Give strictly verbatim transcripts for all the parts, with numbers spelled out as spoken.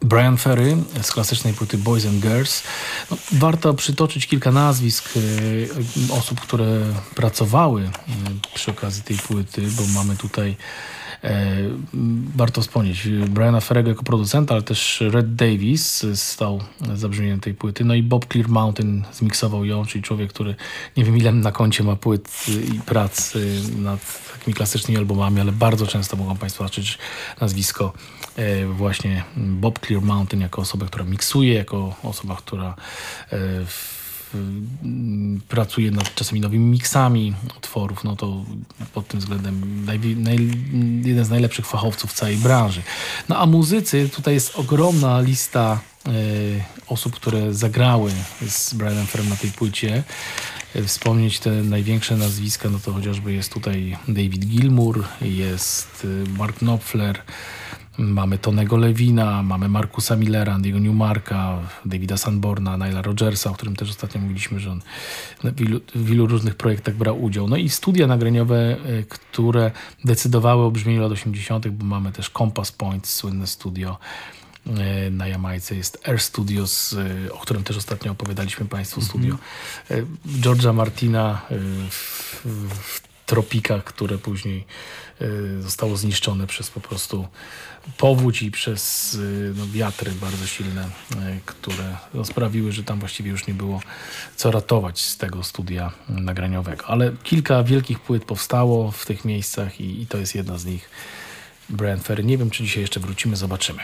Bryan Ferry z klasycznej płyty Boys and Girls. No, warto przytoczyć kilka nazwisk y, osób, które pracowały y, przy okazji tej płyty, bo mamy tutaj E, warto wspomnieć Briana Ferrego jako producenta, ale też Red Davies stał za brzmieniem tej płyty. No i Bob Clear Mountain zmiksował ją, czyli człowiek, który nie wiem ile na koncie ma płyt i prac nad takimi klasycznymi albumami, ale bardzo często mogą Państwo zobaczyć nazwisko e, właśnie Bob Clear Mountain jako osobę, która miksuje, jako osoba, która e, w pracuje nad czasami nowymi miksami utworów, no to pod tym względem naj, naj, jeden z najlepszych fachowców w całej branży. No a muzycy, tutaj jest ogromna lista y, osób, które zagrały z Brianem Ferrem na tej płycie. Wspomnieć te największe nazwiska, no to chociażby jest tutaj David Gilmour, jest y, Mark Knopfler, mamy Tonego Levina, mamy Markusa Millera, Andy'ego Newmarka, Davida Sanborna, Nila Rodgersa, o którym też ostatnio mówiliśmy, że on w wielu, w wielu różnych projektach brał udział. No i studia nagraniowe, które decydowały o brzmieniu lat osiemdziesiątych, bo mamy też Compass Point, słynne studio na Jamajce, jest Air Studios, o którym też ostatnio opowiadaliśmy Państwu, mm-hmm. studio George'a Martina w, w tropikach, które później zostało zniszczone przez po prostu powódź i przez no, wiatry bardzo silne, które no, sprawiły, że tam właściwie już nie było co ratować z tego studia nagraniowego. Ale kilka wielkich płyt powstało w tych miejscach i, i to jest jedna z nich. Bryan Ferry. Nie wiem, czy dzisiaj jeszcze wrócimy, zobaczymy.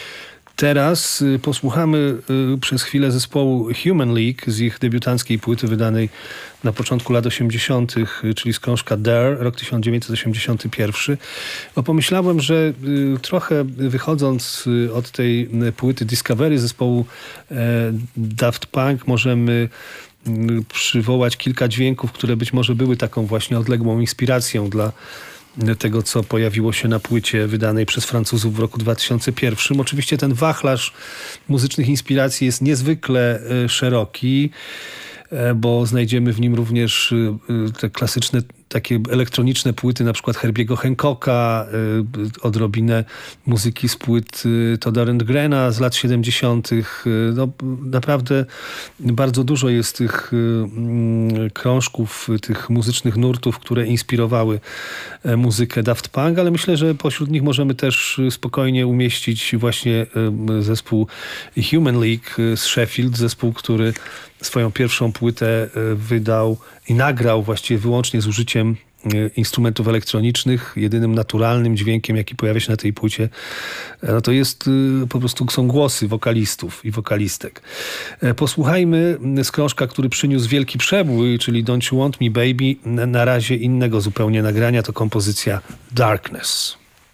Teraz posłuchamy przez chwilę zespołu Human League z ich debiutanckiej płyty wydanej na początku lat osiemdziesiątych, czyli z krążka Dare, rok tysiąc dziewięćset osiemdziesiąty pierwszy. Bo pomyślałem, że trochę wychodząc od tej płyty Discovery zespołu Daft Punk możemy przywołać kilka dźwięków, które być może były taką właśnie odległą inspiracją dla tego, co pojawiło się na płycie wydanej przez Francuzów w roku dwa tysiące pierwszym. Oczywiście ten wachlarz muzycznych inspiracji jest niezwykle szeroki, bo znajdziemy w nim również te klasyczne, takie elektroniczne płyty, na przykład Herbiego Hancocka, odrobinę muzyki z płyt Todda Rundgrena z lat siedemdziesiątych. No, naprawdę bardzo dużo jest tych krążków, tych muzycznych nurtów, które inspirowały muzykę Daft Punk, ale myślę, że pośród nich możemy też spokojnie umieścić właśnie zespół Human League z Sheffield, zespół, który swoją pierwszą płytę wydał i nagrał właściwie wyłącznie z użyciem instrumentów elektronicznych. Jedynym naturalnym dźwiękiem, jaki pojawia się na tej płycie, no to jest po prostu są głosy wokalistów i wokalistek. Posłuchajmy z krążka, który przyniósł wielki przebój, czyli Don't You Want Me Baby, na razie innego zupełnie nagrania, to kompozycja Darkness.